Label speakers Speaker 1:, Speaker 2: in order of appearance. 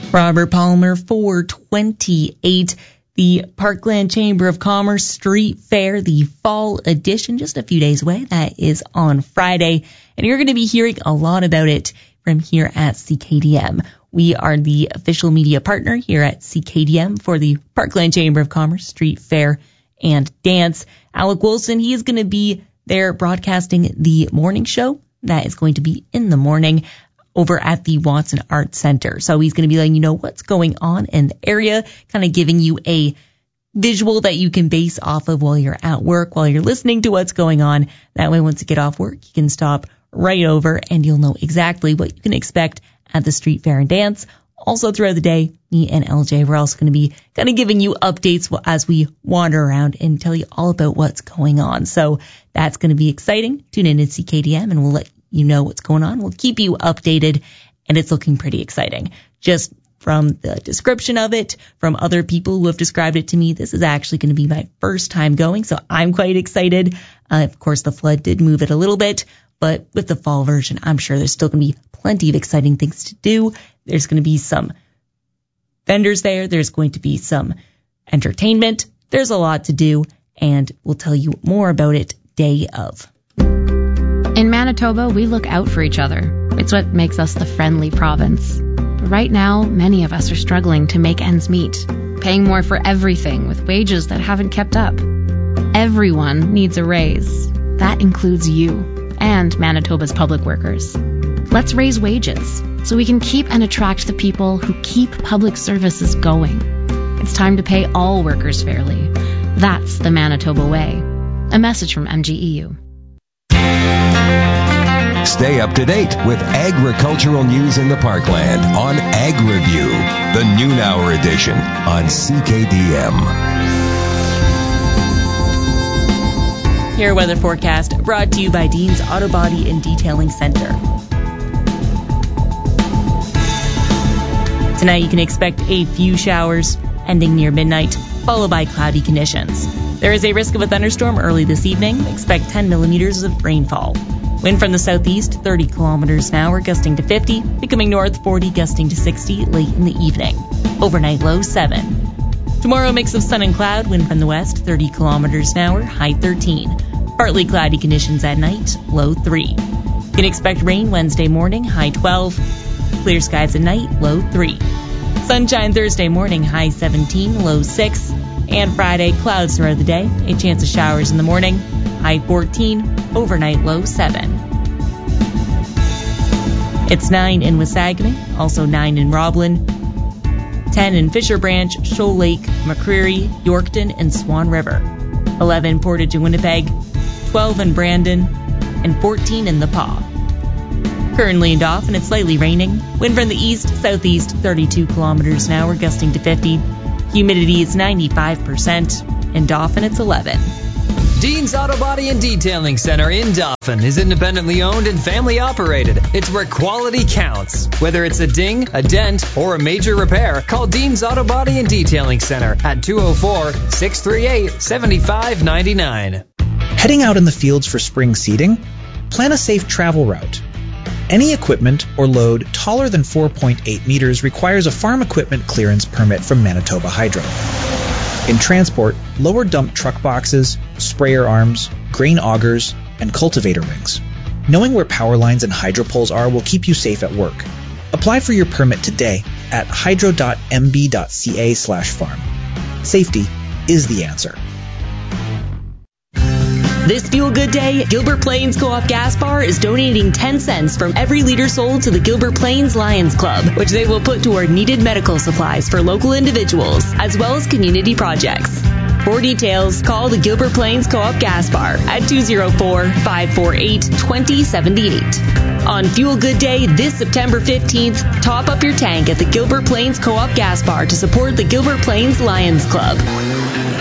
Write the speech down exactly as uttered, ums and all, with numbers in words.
Speaker 1: Robert Palmer, four twenty-eight. The Parkland Chamber of Commerce Street Fair, the fall edition, just a few days away. That is on Friday. And you're going to be hearing a lot about it from here at C K D M. We are the official media partner here at C K D M for the Parkland Chamber of Commerce Street Fair and Dance. Alec Wilson, he is going to be there broadcasting the morning show. That is going to be in the morning over at the Watson Arts Center. So he's going to be letting you know what's going on in the area, kind of giving you a visual that you can base off of while you're at work, while you're listening to what's going on. That way, once you get off work, you can stop right over and you'll know exactly what you can expect at the Street Fair and Dance. Also throughout the day, me and L J, we're also going to be kind of giving you updates as we wander around and tell you all about what's going on. So that's going to be exciting. Tune in at C K D M and we'll let you know what's going on. We'll keep you updated, and it's looking pretty exciting. Just from the description of it, from other people who have described it to me, this is actually going to be my first time going, so I'm quite excited. Uh, of course, the flood did move it a little bit, but with the fall version, I'm sure there's still going to be plenty of exciting things to do. There's going to be some vendors there. There's going to be some entertainment. There's a lot to do, and we'll tell you more about it day of.
Speaker 2: In Manitoba, we look out for each other. It's what makes us the friendly province. But right now, many of us are struggling to make ends meet, paying more for everything with wages that haven't kept up. Everyone needs a raise. That includes you and Manitoba's public workers. Let's raise wages so we can keep and attract the people who keep public services going. It's time to pay all workers fairly. That's the Manitoba way. A message from M G E U.
Speaker 3: Stay up to date with agricultural news in the Parkland on Ag Review, the noon hour edition on C K D M.
Speaker 1: Your weather forecast brought to you by Dean's Auto Body and Detailing Center. Tonight you can expect a few showers ending near midnight, followed by cloudy conditions. There is a risk of a thunderstorm early this evening. Expect ten millimeters of rainfall. Wind from the southeast, thirty kilometers an hour, gusting to fifty. Becoming north, forty, gusting to sixty late in the evening. Overnight low, seven. Tomorrow, a mix of sun and cloud. Wind from the west, thirty kilometers an hour, high thirteen. Partly cloudy conditions at night, low three. You can expect rain Wednesday morning, high twelve. Clear skies at night, low three. Sunshine Thursday morning, high seventeen, low six. And Friday, clouds throughout the day. A chance of showers in the morning, high fourteen. Overnight low seven. It's nine in Wasagamie, also nine in Roblin, ten in Fisher Branch, Shoal Lake, McCreary, Yorkton, and Swan River, eleven Portage and Winnipeg, twelve in Brandon, and fourteen in the Paw. Currently in Dauphin, it's slightly raining. Wind from the east, southeast, thirty-two kilometers an hour, gusting to fifty. Humidity is ninety-five percent. In Dauphin, it's eleven.
Speaker 4: Dean's Auto Body and Detailing Center in Dauphin is independently owned and family operated. It's where quality counts. Whether it's a ding, a dent, or a major repair, call Dean's Auto Body and Detailing Center at two oh four, six three eight, seven five nine nine.
Speaker 5: Heading out in the fields for spring seeding? Plan a safe travel route. Any equipment or load taller than four point eight meters requires a farm equipment clearance permit from Manitoba Hydro. In transport, lower dump truck boxes, sprayer arms, grain augers, and cultivator rings. Knowing where power lines and hydro poles are will keep you safe at work. Apply for your permit today at hydro dot m b dot c a slash farm. Safety is the answer.
Speaker 1: This Fuel Good Day, Gilbert Plains Co-op Gas Bar is donating ten cents from every liter sold to the Gilbert Plains Lions Club, which they will put toward needed medical supplies for local individuals, as well as community projects. For details, call the Gilbert Plains Co-op Gas Bar at two oh four, five four eight, two oh seven eight. On Fuel Good Day this September fifteenth, top up your tank at the Gilbert Plains Co-op Gas Bar to support the Gilbert Plains Lions Club.